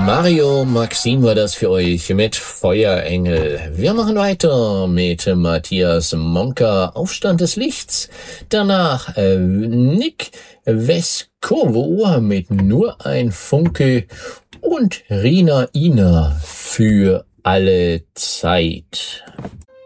Mario Maxim war das für euch mit Feuerengel. Wir machen weiter mit Matthias Monka, Aufstand des Lichts. Danach Nick Vescovo mit Nur ein Funke und Rina Ina für alle Zeit.